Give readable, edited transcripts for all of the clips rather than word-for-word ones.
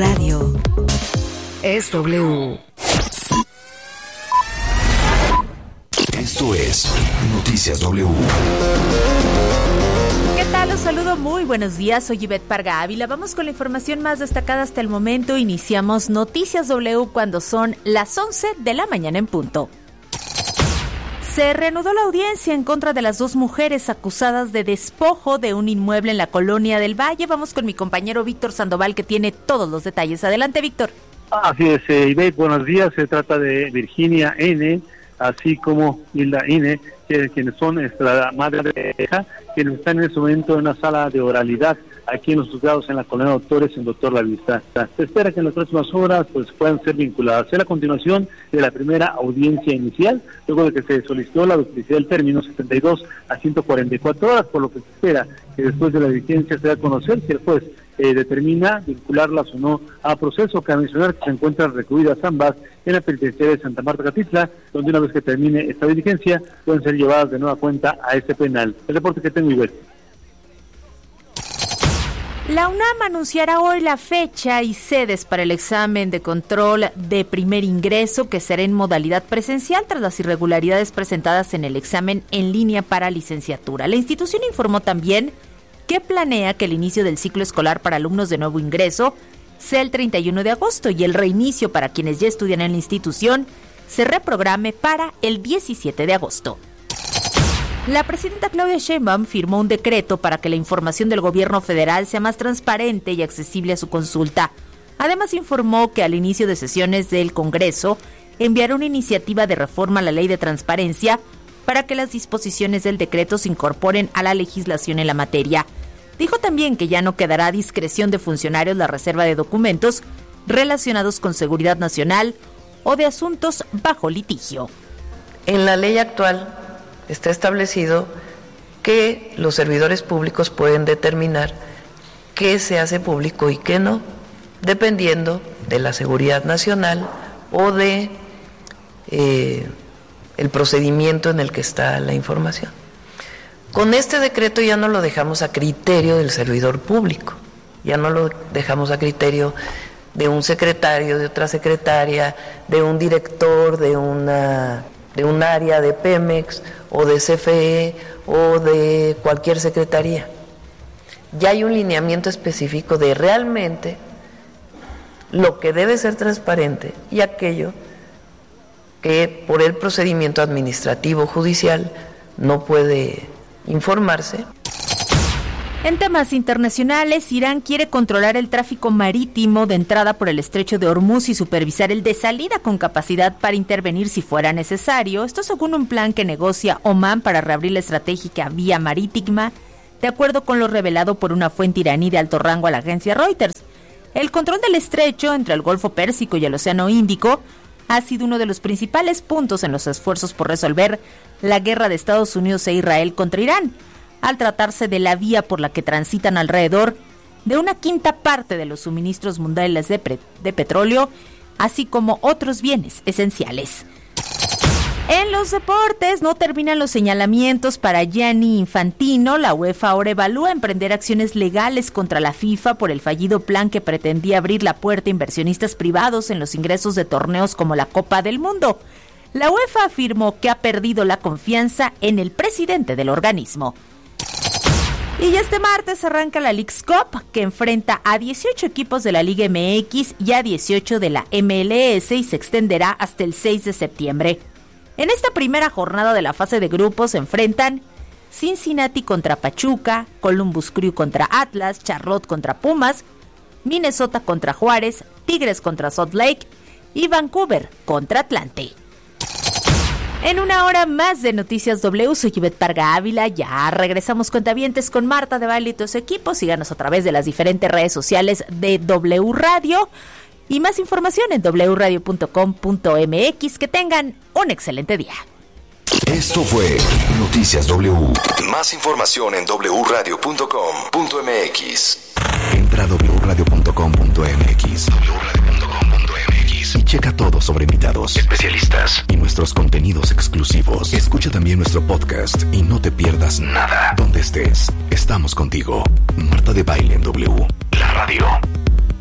Radio es W. Esto es Noticias W. ¿Qué tal? Los saludo, muy buenos días, soy Ivette Parga Ávila. Vamos con la información más destacada hasta el momento. Iniciamos Noticias W cuando son las 11 de la mañana en punto. Se reanudó la audiencia en contra de las dos mujeres acusadas de despojo de un inmueble en la Colonia del Valle. Vamos con mi compañero Víctor Sandoval, que tiene todos los detalles. Adelante, Víctor. Así es, Ivette, buenos días. Se trata de Virginia N., así como Hilda N., quienes son la madre de hija, quienes están en este momento en una sala de oralidad aquí en los juzgados en la Colonia Doctores en Doctor La Vista. Se espera que en las próximas horas puedan ser vinculadas. Es la continuación de la primera audiencia inicial, luego de que se solicitó la duplicidad del término 72 a 144 horas, por lo que se espera que después de la diligencia se dé a conocer si el juez determina vincularlas o no a proceso. Cabe mencionar que se encuentran recluidas ambas en la penitenciaria de Santa Marta Catitla, donde una vez que termine esta diligencia pueden ser llevadas de nueva cuenta a este penal. El reporte que tengo, Ivette. La UNAM anunciará hoy la fecha y sedes para el examen de control de primer ingreso, que será en modalidad presencial tras las irregularidades presentadas en el examen en línea para licenciatura. La institución informó también que planea que el inicio del ciclo escolar para alumnos de nuevo ingreso sea el 31 de agosto y el reinicio para quienes ya estudian en la institución se reprograme para el 17 de agosto. La presidenta Claudia Sheinbaum firmó un decreto para que la información del gobierno federal sea más transparente y accesible a su consulta. Además, informó que al inicio de sesiones del Congreso enviará una iniciativa de reforma a la Ley de Transparencia para que las disposiciones del decreto se incorporen a la legislación en la materia. Dijo también que ya no quedará a discreción de funcionarios la reserva de documentos relacionados con seguridad nacional o de asuntos bajo litigio. En la ley actual está establecido que los servidores públicos pueden determinar qué se hace público y qué no, dependiendo de la seguridad nacional o de el procedimiento en el que está la información. Con este decreto ya no lo dejamos a criterio del servidor público, ya no lo dejamos a criterio de un secretario, de otra secretaria, de un director de un área de Pemex o de CFE o de cualquier secretaría. Ya hay un lineamiento específico de realmente lo que debe ser transparente y aquello que por el procedimiento administrativo judicial no puede informarse. En temas internacionales, Irán quiere controlar el tráfico marítimo de entrada por el estrecho de Hormuz y supervisar el de salida con capacidad para intervenir si fuera necesario. Esto según un plan que negocia Omán para reabrir la estratégica vía marítima, de acuerdo con lo revelado por una fuente iraní de alto rango a la agencia Reuters. El control del estrecho entre el Golfo Pérsico y el Océano Índico ha sido uno de los principales puntos en los esfuerzos por resolver la guerra de Estados Unidos e Israel contra Irán, al tratarse de la vía por la que transitan alrededor de una quinta parte de los suministros mundiales de petróleo, así como otros bienes esenciales. En los deportes, no terminan los señalamientos para Gianni Infantino. La UEFA ahora evalúa emprender acciones legales contra la FIFA por el fallido plan que pretendía abrir la puerta a inversionistas privados en los ingresos de torneos como la Copa del Mundo. La UEFA afirmó que ha perdido la confianza en el presidente del organismo. Y este martes arranca la Leagues Cup, que enfrenta a 18 equipos de la Liga MX y a 18 de la MLS y se extenderá hasta el 6 de septiembre. En esta primera jornada de la fase de grupos se enfrentan Cincinnati contra Pachuca, Columbus Crew contra Atlas, Charlotte contra Pumas, Minnesota contra Juárez, Tigres contra Salt Lake y Vancouver contra Atlante. En una hora más de Noticias W, soy Ivette Parga Ávila. Ya regresamos cuentavientes con Marta de Baile y todos su equipo. Síganos a través de las diferentes redes sociales de W Radio. Y más información en wradio.com.mx. Que tengan un excelente día. Esto fue Noticias W. Más información en wradio.com.mx. Entra a wradio.com.mx. Y checa todo sobre invitados, especialistas y nuestros contenidos exclusivos. Escucha también nuestro podcast y no te pierdas nada. Donde estés, estamos contigo. Marta de Baile en W, la radio.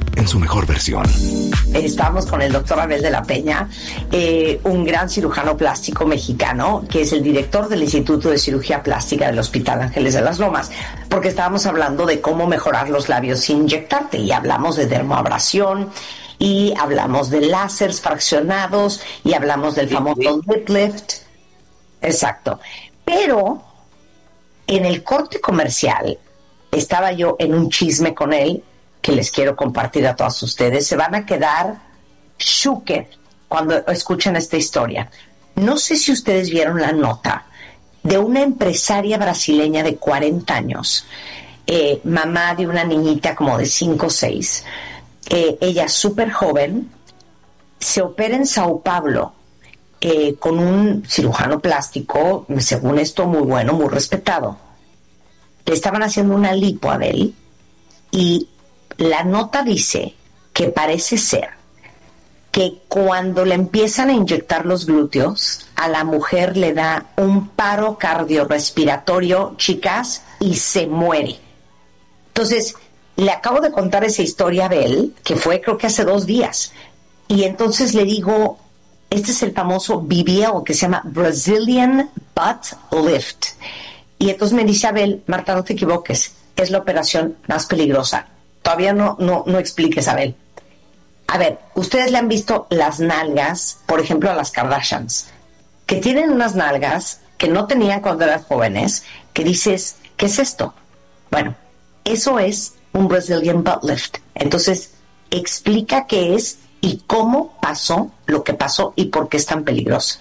en su mejor versión. Estamos con el doctor Abel de la Peña, un gran cirujano plástico mexicano, que es el director del Instituto de Cirugía Plástica del Hospital Ángeles de las Lomas, porque estábamos hablando de cómo mejorar los labios sin inyectarte, y hablamos de dermoabrasión, y hablamos de láseres fraccionados, y hablamos del famoso lip lift. Exacto. Pero en el corte comercial estaba yo en un chisme con él que les quiero compartir a todos ustedes. Se van a quedar shooked cuando escuchen esta historia. No sé si ustedes vieron la nota de una empresaria brasileña de 40 años, mamá de una niñita como de 5 o 6. Ella súper joven, se opera en Sao Paulo con un cirujano plástico, según esto, muy bueno, muy respetado. Le estaban haciendo una lipo a Abel, y la nota dice que parece ser que cuando le empiezan a inyectar los glúteos, a la mujer le da un paro cardiorrespiratorio, chicas, y se muere. Entonces, le acabo de contar esa historia a Abel, que fue creo que hace 2 días, y entonces le digo, este es el famoso BBL, que se llama Brazilian Butt Lift. Y entonces me dice Abel, Marta, no te equivoques, es la operación más peligrosa. Todavía no expliques, Abel. A ver, ustedes le han visto las nalgas, por ejemplo, a las Kardashians, que tienen unas nalgas que no tenían cuando eran jóvenes, que dices, ¿qué es esto? Bueno, eso es un Brazilian Butt Lift. Entonces, explica qué es y cómo pasó lo que pasó y por qué es tan peligroso.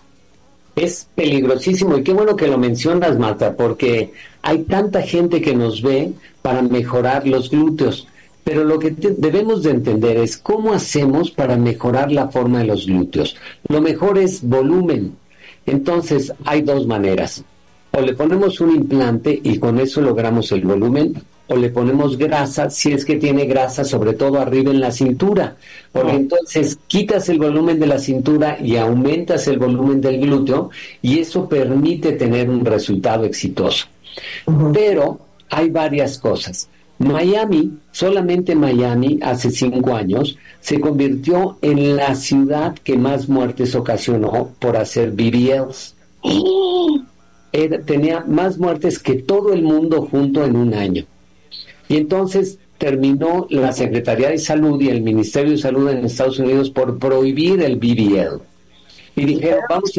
Es peligrosísimo, y qué bueno que lo mencionas, Marta, porque hay tanta gente que nos ve para mejorar los glúteos, pero lo que debemos de entender es cómo hacemos para mejorar la forma de los glúteos. Lo mejor es volumen. Entonces hay 2 maneras: o le ponemos un implante y con eso logramos el volumen, o le ponemos grasa, si es que tiene grasa, sobre todo arriba en la cintura, porque entonces quitas el volumen de la cintura y aumentas el volumen del glúteo, y eso permite tener un resultado exitoso. Pero hay varias cosas. Miami, solamente Miami, hace 5 años, se convirtió en la ciudad que más muertes ocasionó por hacer BBLs. Tenía más muertes que todo el mundo junto en un año. Y entonces terminó la Secretaría de Salud y el Ministerio de Salud en Estados Unidos por prohibir el BBL. Y dijeron, vamos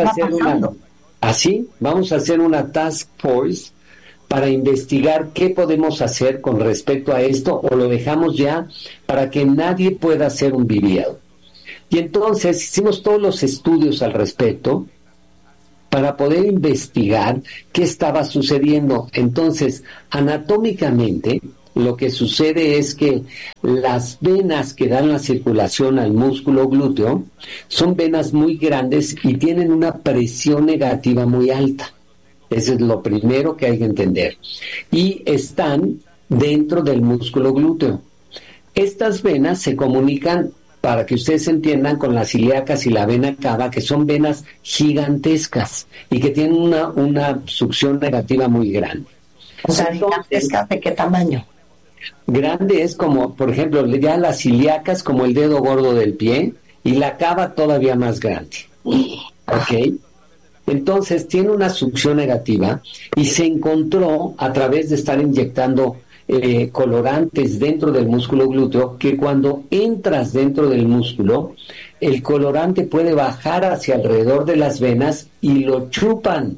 a hacer una task force para investigar qué podemos hacer con respecto a esto, o lo dejamos ya para que nadie pueda hacer un BBL. Y entonces hicimos todos los estudios al respecto para poder investigar qué estaba sucediendo. Entonces, anatómicamente, lo que sucede es que las venas que dan la circulación al músculo glúteo son venas muy grandes y tienen una presión negativa muy alta. Eso es lo primero que hay que entender. Y están dentro del músculo glúteo. Estas venas se comunican, para que ustedes entiendan, con las ilíacas y la vena cava, que son venas gigantescas y que tienen una succión negativa muy grande. O sea, ¿gigantescas de qué tamaño? Grande es como, por ejemplo, ya las ilíacas como el dedo gordo del pie, y la cava todavía más grande. ¿Ok? Entonces tiene una succión negativa, y se encontró a través de estar inyectando colorantes dentro del músculo glúteo, que cuando entras dentro del músculo, el colorante puede bajar hacia alrededor de las venas y lo chupan.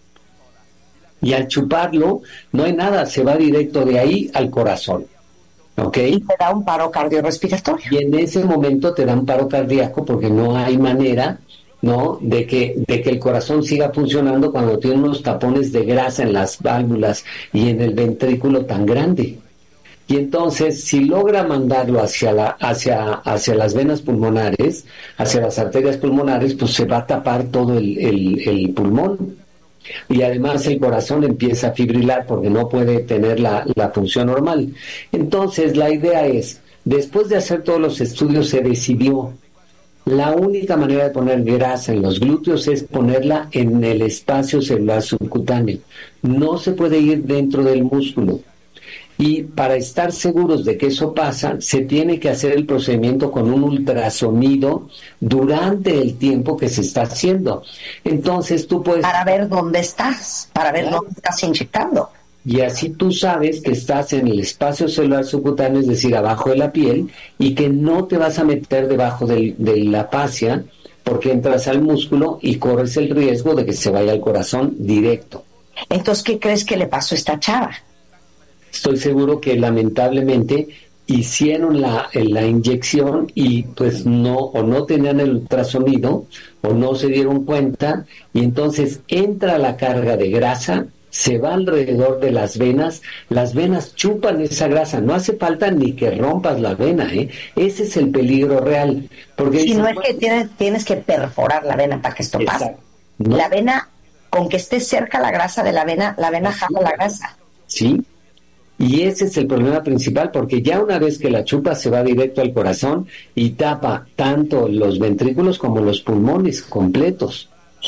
Y al chuparlo, no hay nada, se va directo de ahí al corazón. ¿Ok? Y te da un paro cardiorrespiratorio. Y en ese momento te da un paro cardíaco, porque no hay manera, ¿no?, de que el corazón siga funcionando cuando tiene unos tapones de grasa en las válvulas y en el ventrículo tan grande. Y entonces, si logra mandarlo hacia las venas pulmonares, hacia las arterias pulmonares, pues se va a tapar todo el pulmón. Y además el corazón empieza a fibrilar porque no puede tener la función normal. Entonces la idea es, después de hacer todos los estudios, se decidió, la única manera de poner grasa en los glúteos es ponerla en el espacio celular subcutáneo. No se puede ir dentro del músculo. Y para estar seguros de que eso pasa, se tiene que hacer el procedimiento con un ultrasonido durante el tiempo que se está haciendo. Entonces tú puedes... Para ver dónde estás, para ver dónde estás inyectando. Y así tú sabes que estás en el espacio celular subcutáneo, es decir, abajo de la piel, y que no te vas a meter debajo de la fascia, porque entras al músculo y corres el riesgo de que se vaya al corazón directo. Entonces, ¿qué crees que le pasó a esta chava? Estoy seguro que lamentablemente hicieron la inyección y pues no tenían el ultrasonido o no se dieron cuenta, y entonces entra la carga de grasa, se va alrededor de las venas chupan esa grasa, no hace falta ni que rompas la vena, ese es el peligro real. Porque si no es que tienes que perforar la vena para que esto pase. ¿No? La vena, con que esté cerca la grasa de la vena jala la grasa. Sí, y ese es el problema principal, porque ya una vez que la chupa se va directo al corazón y tapa tanto los ventrículos como los pulmones completos.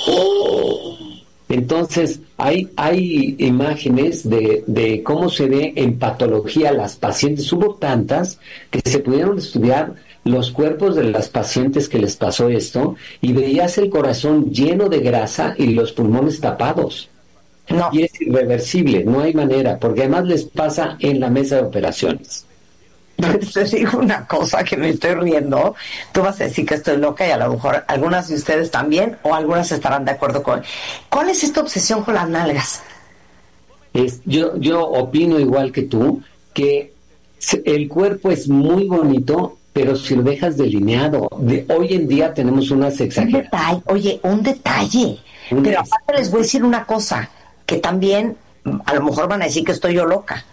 Entonces, hay imágenes de cómo se ve en patología las pacientes. Hubo tantas que se pudieron estudiar los cuerpos de las pacientes que les pasó esto, y veías el corazón lleno de grasa y los pulmones tapados. No. Y es irreversible, no hay manera, porque además les pasa en la mesa de operaciones. Te digo una cosa que me estoy riendo. Tú vas a decir que estoy loca y a lo mejor algunas de ustedes también, o algunas estarán de acuerdo con... ¿Cuál es esta obsesión con las nalgas? Yo opino igual que tú, que el cuerpo es muy bonito, pero si lo dejas delineado. Hoy en día tenemos unas exageraciones. Un detalle. Pero aparte les voy a decir una cosa, que también a lo mejor van a decir que estoy yo loca.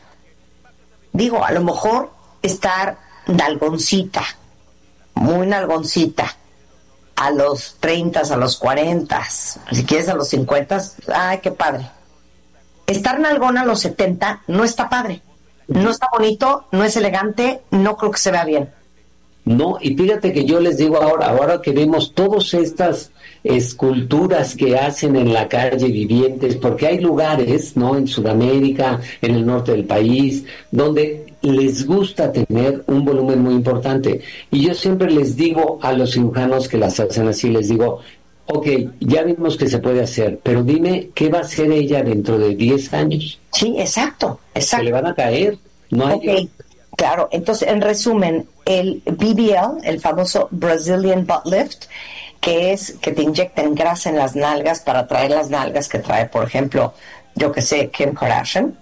Digo, a lo mejor estar nalgoncita, muy nalgoncita, a los 30, a los 40, si quieres a los 50, ¡ay, qué padre! Estar nalgona a los 70 no está padre, no está bonito, no es elegante, no creo que se vea bien. No, y fíjate que yo les digo ahora que vemos todas estas esculturas que hacen en la calle vivientes, porque hay lugares, ¿no?, en Sudamérica, en el norte del país, donde les gusta tener un volumen muy importante. Y yo siempre les digo a los cirujanos que las hacen así, les digo, ok, ya vimos que se puede hacer, pero dime, ¿qué va a hacer ella dentro de 10 años? Sí, exacto. Se le van a caer. No hay... Okay. Claro, entonces, en resumen, el BBL, el famoso Brazilian Butt Lift, que es que te inyectan grasa en las nalgas para traer las nalgas que trae, por ejemplo, yo que sé, Kim Kardashian,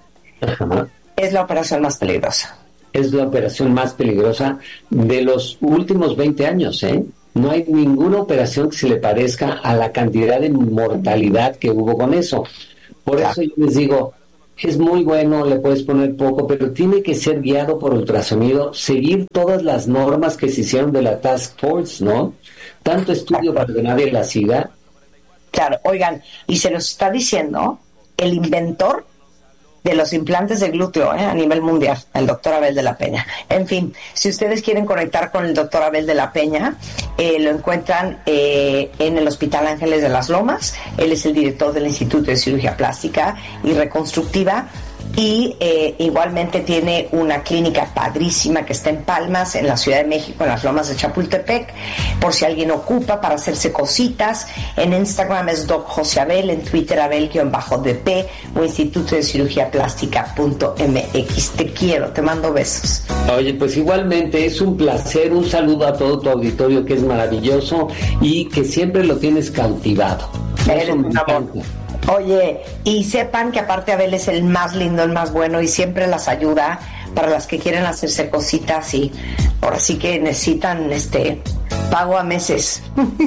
es la operación más peligrosa. Es la operación más peligrosa de los últimos 20 años, ¿eh? No hay ninguna operación que se le parezca a la cantidad de mortalidad que hubo con eso. Por eso yo les digo, es muy bueno, le puedes poner poco, pero tiene que ser guiado por ultrasonido, seguir todas las normas que se hicieron de la Task Force, ¿no? Tanto estudio para que nadie la siga. Claro, oigan, y se nos está diciendo el inventor de los implantes de glúteo a nivel mundial, el doctor Abel de la Peña. En fin, si ustedes quieren conectar con el doctor Abel de la Peña, lo encuentran en el Hospital Ángeles de las Lomas. Él es el director del Instituto de Cirugía Plástica y Reconstructiva, y igualmente tiene una clínica padrísima que está en Palmas, en la Ciudad de México, en las Lomas de Chapultepec, por si alguien ocupa para hacerse cositas. En Instagram es Doc José Abel, en Twitter Abel-DP o Instituto de Cirugía Plástica.mx. Te quiero, te mando besos. Oye, pues igualmente es un placer, un saludo a todo tu auditorio, que es maravilloso y que siempre lo tienes cautivado. Eres un amor. Oye, y sepan que aparte Abel es el más lindo, el más bueno, y siempre las ayuda para las que quieren hacerse cositas, y ahora sí que necesitan pago a meses.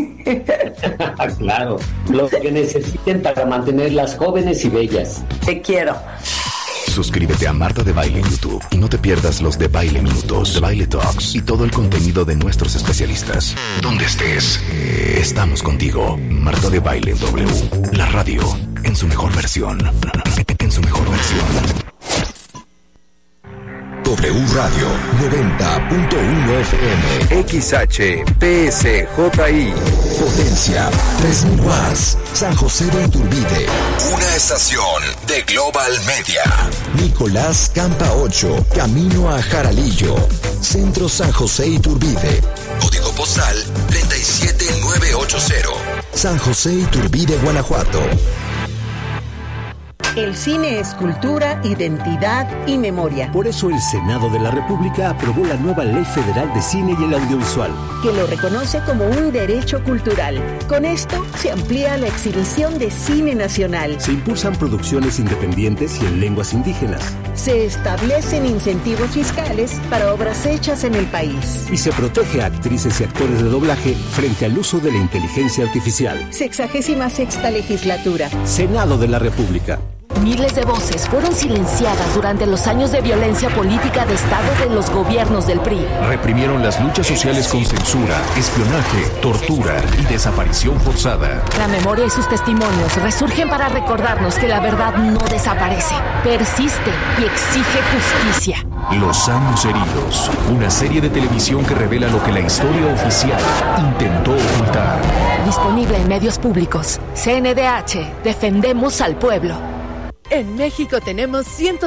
Claro, lo que necesiten para mantenerlas jóvenes y bellas. Te quiero. Suscríbete a Marta de Baile en YouTube y no te pierdas los de Baile Minutos, de Baile Talks y todo el contenido de nuestros especialistas. Donde estés, estamos contigo. Marta de Baile W, la radio en su mejor versión. En su mejor versión. W Radio 90.1 FM. XHPSJI. Potencia 3000 watts. San José de Iturbide. Una estación de Global Media. Nicolás Campa 8, camino a Jaralillo. Centro San José Iturbide. Código postal 37980. San José Iturbide, Guanajuato. El cine es cultura, identidad y memoria. Por eso el Senado de la República aprobó la nueva Ley Federal de Cine y el Audiovisual, que lo reconoce como un derecho cultural. Con esto se amplía la exhibición de cine nacional. Se impulsan producciones independientes y en lenguas indígenas. Se establecen incentivos fiscales para obras hechas en el país. Y se protege a actrices y actores de doblaje frente al uso de la inteligencia artificial. 66ª legislatura. Senado de la República. Miles de voces fueron silenciadas durante los años de violencia política de Estado de los gobiernos del PRI. Reprimieron las luchas sociales con censura, espionaje, tortura y desaparición forzada. La memoria y sus testimonios resurgen para recordarnos que la verdad no desaparece, persiste y exige justicia. Los años heridos, una serie de televisión que revela lo que la historia oficial intentó ocultar. Disponible en medios públicos. CNDH, defendemos al pueblo. En México tenemos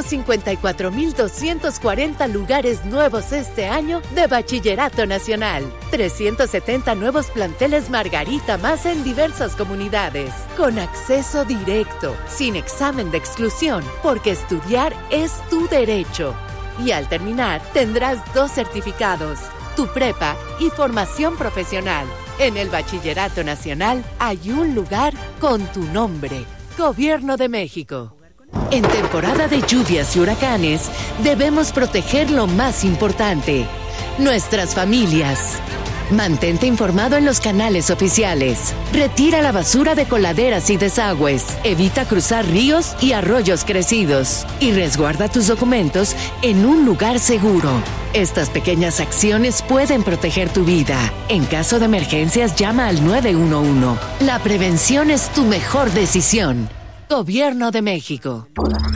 154,240 lugares nuevos este año de Bachillerato Nacional. 370 nuevos planteles Margarita más en diversas comunidades. Con acceso directo, sin examen de exclusión, porque estudiar es tu derecho. Y al terminar, tendrás 2 certificados, tu prepa y formación profesional. En el Bachillerato Nacional hay un lugar con tu nombre. Gobierno de México. En temporada de lluvias y huracanes, debemos proteger lo más importante, nuestras familias. Mantente informado en los canales oficiales. Retira la basura de coladeras y desagües. Evita cruzar ríos y arroyos crecidos. Y resguarda tus documentos en un lugar seguro. Estas pequeñas acciones pueden proteger tu vida. En caso de emergencias, llama al 911. La prevención es tu mejor decisión. Gobierno de México.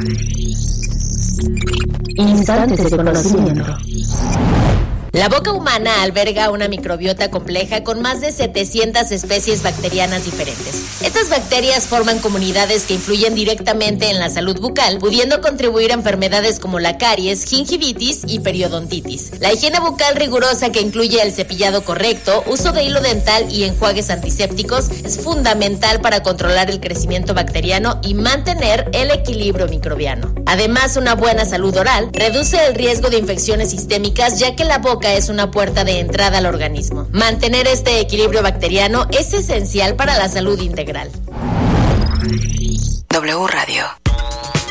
Instantes de conocimiento. La boca humana alberga una microbiota compleja con más de 700 especies bacterianas diferentes. Estas bacterias forman comunidades que influyen directamente en la salud bucal, pudiendo contribuir a enfermedades como la caries, gingivitis y periodontitis. La higiene bucal rigurosa, que incluye el cepillado correcto, uso de hilo dental y enjuagues antisépticos, es fundamental para controlar el crecimiento bacteriano y mantener el equilibrio microbiano. Además, una buena salud oral reduce el riesgo de infecciones sistémicas, ya que la boca es una puerta de entrada al organismo. Mantener este equilibrio bacteriano es esencial para la salud integral. W Radio.